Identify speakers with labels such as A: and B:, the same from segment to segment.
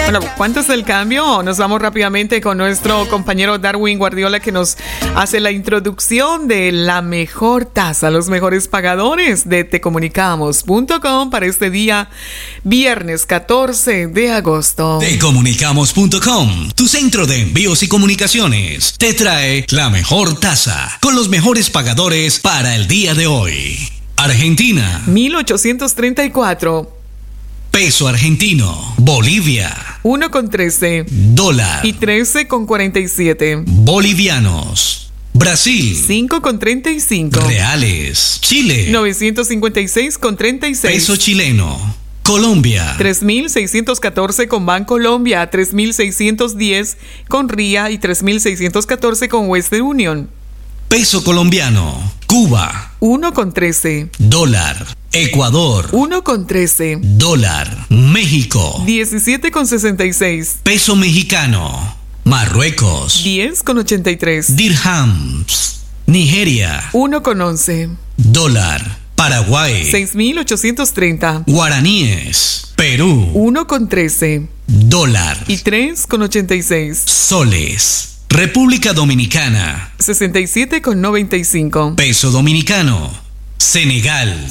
A: Bueno, ¿cuánto es el cambio? Nos vamos rápidamente con nuestro compañero Darwin Guardiola, que nos hace la introducción de la mejor tasa, los mejores pagadores de tecomunicamos.com para este día, viernes 14 de agosto.
B: Tecomunicamos.com, tu centro de envíos y comunicaciones, te trae la mejor tasa con los mejores pagadores para el día de hoy. Argentina,
A: 1834.
B: Peso argentino. Bolivia,
A: 1,13.
B: dólar.
A: Y 13,47.
B: Bolivianos. Brasil,
A: 5,35.
B: reales. Chile,
A: 956,36.
B: peso chileno. Colombia,
A: 3.614 con Bancolombia, 3.610 con RIA y 3.614 con Western Union.
B: peso colombiano. Cuba,
A: 1,13.
B: dólar. Ecuador,
A: 1,13.
B: dólar. México,
A: 17,66.
B: peso mexicano. Marruecos,
A: 10,83.
B: dirhams. Nigeria,
A: 1,11.
B: dólar. Paraguay,
A: 6.830.
B: guaraníes. Perú,
A: 1,13.
B: dólar.
A: Y 3,86.
B: Soles. República Dominicana,
A: 67,95.
B: peso dominicano. Senegal,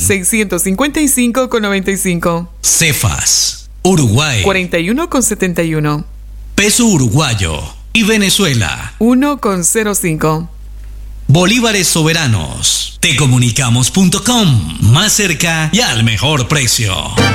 A: 655,95.
B: cefas. Uruguay,
A: 41,71.
B: peso uruguayo. Y Venezuela,
A: 1,05.
B: bolívares soberanos. Tecomunicamos.com, más cerca y al mejor precio.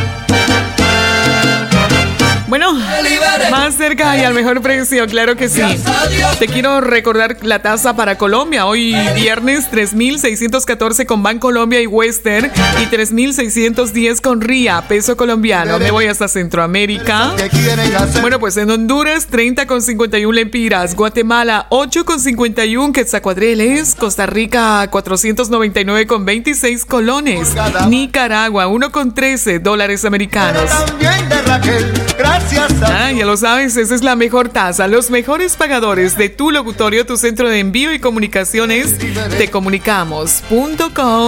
A: Bueno, más cerca y al mejor precio, claro que sí. Te quiero recordar la tasa para Colombia. Hoy viernes, 3.614 con Bancolombia y Western y 3.610 con RIA, peso colombiano. Me voy hasta Centroamérica. Bueno, pues en Honduras, 30,51 lempiras. Guatemala, 8,51 quetzalcoatleles. Costa Rica, 499,26 colones. Nicaragua, 1,13 dólares americanos. Ya lo sabes, esa es la mejor tasa, los mejores pagadores de tu locutorio, tu centro de envío y comunicaciones, tecomunicamos.com.